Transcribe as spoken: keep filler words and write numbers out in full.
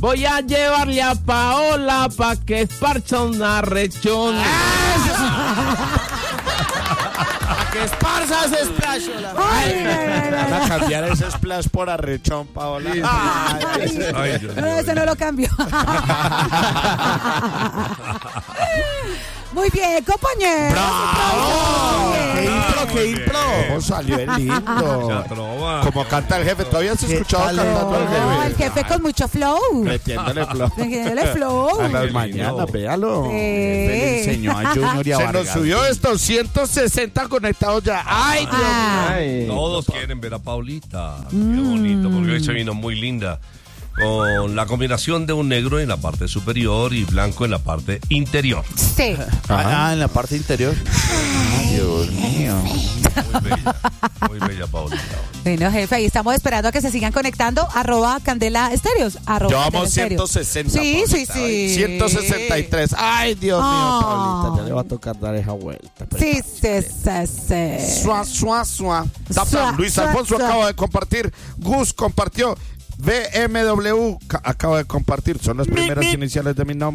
Voy a llevarle a Paola pa' que esparcha una rechona. A que esparza ese splash. Ay, Van a cambiar ese splash por arrechón, Paola. Ay, Ay, Dios no, mío. ese no lo cambió. Muy bien, compañeros. ¡Bravo! Muy ¡Qué bien. impro, qué impro! ¿Cómo salió el lindo? Ya trova. Como canta el jefe. ¿Todavía has escuchado tal? cantando al No, jefe? el jefe con mucho flow. Metiéndole flow. Metiéndole flow. A las lindo. mañanas, véalo. Sí. Le enseñó a Junior y a Se nos Vargas. subió esto, ciento sesenta conectados ya. ¡Ay, Dios mío! Ah. Ay. Todos quieren ver a Paulita. Qué bonito, porque hoy se vino muy linda. Con la combinación de un negro en la parte superior y blanco en la parte interior. Sí. Ah, en la parte interior. Ay, Dios mío. Muy bella, muy bella Paulita. Bueno, jefe, ahí estamos esperando a que se sigan conectando. Arroba Candela Estéreos. Arroba Llevamos Candela Estéreos. ciento sesenta. Sí, sí, Paulita, sí. ciento sesenta y tres. Ay, Dios mío, Ah. Paulita. Ya le va a tocar dar esa vuelta. Sí, sí, sí, sí. Suá, suá, suá. Tapa, Suá, Luis suá, Alfonso suá. acaba de compartir. Gus compartió. B M W ca- acaba de compartir. Son las primeras iniciales de mi nombre.